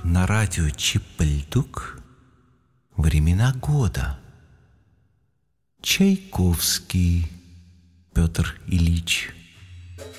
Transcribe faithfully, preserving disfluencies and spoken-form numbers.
на радио Чип-Льдук времена года. Чайковский Петр Ильич.